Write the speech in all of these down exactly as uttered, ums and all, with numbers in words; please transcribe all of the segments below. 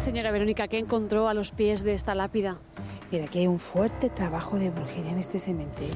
Señora Verónica, ¿qué encontró a los pies de esta lápida? Mira, aquí hay un fuerte trabajo de brujería en este cementerio.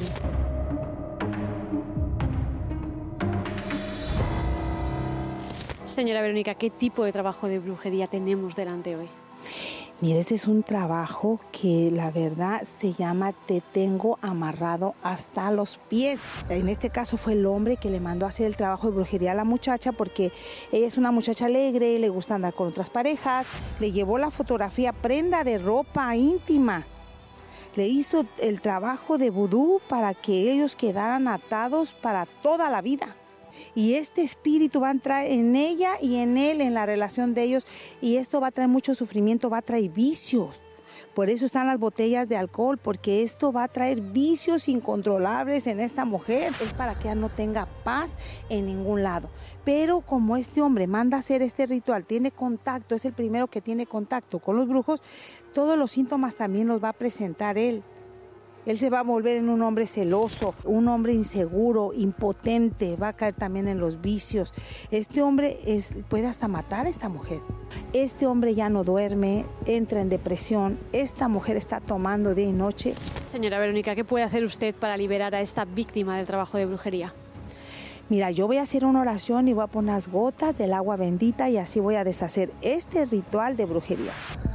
Señora Verónica, ¿qué tipo de trabajo de brujería tenemos delante hoy? Mira, este es un trabajo que la verdad se llama Te tengo amarrado hasta los pies. En este caso fue el hombre que le mandó a hacer el trabajo de brujería a la muchacha porque ella es una muchacha alegre, le gusta andar con otras parejas, le llevó la fotografía, prenda de ropa íntima. Le hizo el trabajo de vudú para que ellos quedaran atados para toda la vida. Y este espíritu va a entrar en ella y en él, en la relación de ellos, y esto va a traer mucho sufrimiento, va a traer vicios. Por eso están las botellas de alcohol, porque esto va a traer vicios incontrolables en esta mujer. Es para que ella no tenga paz en ningún lado. Pero como este hombre manda a hacer este ritual, tiene contacto, es el primero que tiene contacto con los brujos, todos los síntomas también los va a presentar él. Él se va a volver en un hombre celoso, un hombre inseguro, impotente, va a caer también en los vicios. Este hombre es, puede hasta matar a esta mujer. Este hombre ya no duerme, entra en depresión, esta mujer está tomando día y noche. Señora Verónica, ¿qué puede hacer usted para liberar a esta víctima del trabajo de brujería? Mira, yo voy a hacer una oración y voy a poner unas gotas del agua bendita y así voy a deshacer este ritual de brujería.